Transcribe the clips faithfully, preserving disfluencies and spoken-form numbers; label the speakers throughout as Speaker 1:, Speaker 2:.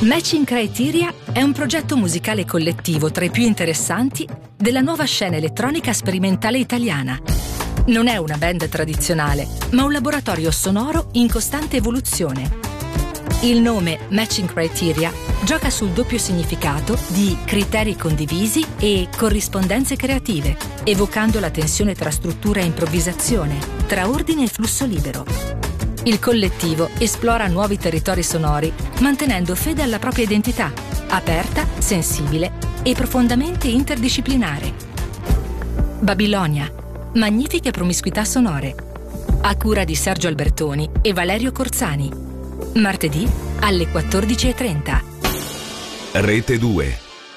Speaker 1: Matching Criteria è un progetto musicale collettivo tra i più interessanti della nuova scena elettronica sperimentale italiana. Non è una band tradizionale, ma un laboratorio sonoro in costante evoluzione. Il nome Matching Criteria gioca sul doppio significato di criteri condivisi e corrispondenze creative, evocando la tensione tra struttura e improvvisazione, tra ordine e flusso libero. Il collettivo esplora nuovi territori sonori, mantenendo fede alla propria identità, aperta, sensibile e profondamente interdisciplinare. Babilonia, magnifiche promiscuità sonore. A cura di Sergio Albertoni e Valerio Corzani. Martedì alle quattordici e trenta.
Speaker 2: Rete due.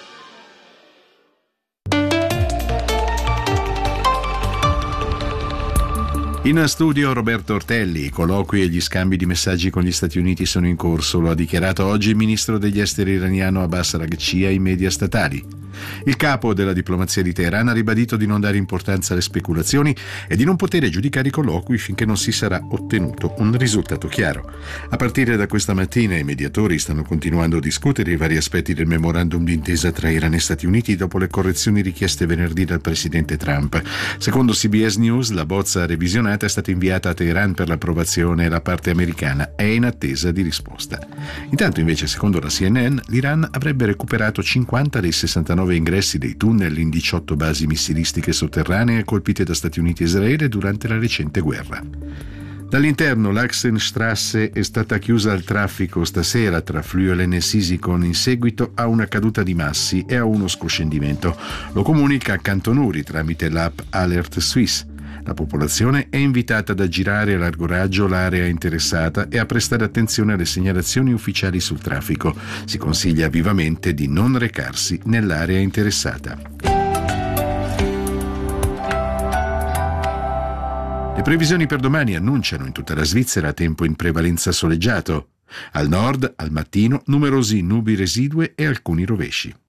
Speaker 3: In studio Roberto Ortelli. I colloqui e gli scambi di messaggi con gli Stati Uniti sono in corso, lo ha dichiarato oggi il ministro degli esteri iraniano Abbas Araghchi ai media statali. Il capo della diplomazia di Teheran ha ribadito di non dare importanza alle speculazioni e di non poter giudicare i colloqui finché non si sarà ottenuto un risultato chiaro. A partire da questa mattina i mediatori stanno continuando a discutere i vari aspetti del memorandum d'intesa tra Iran e Stati Uniti dopo le correzioni richieste venerdì dal presidente Trump. Secondo C B S News, la bozza revisionata è stata inviata a Teheran per l'approvazione e la parte americana è in attesa di risposta. Intanto, invece, secondo la C N N, l'Iran avrebbe recuperato cinquanta dei sessantanove ingressi dei tunnel in diciotto basi missilistiche sotterranee colpite da Stati Uniti e Israele durante la recente guerra. Dall'interno l'Achsenstrasse è stata chiusa al traffico stasera tra Flüelen e Sisikon in seguito a una caduta di massi e a uno scoscendimento. Lo comunica Canton Uri tramite l'app Alert Suisse. La popolazione è invitata ad aggirare a largo raggio l'area interessata e a prestare attenzione alle segnalazioni ufficiali sul traffico. Si consiglia vivamente di non recarsi nell'area interessata. Le previsioni per domani annunciano in tutta la Svizzera tempo in prevalenza soleggiato. Al nord, al mattino, numerosi nubi residue e alcuni rovesci.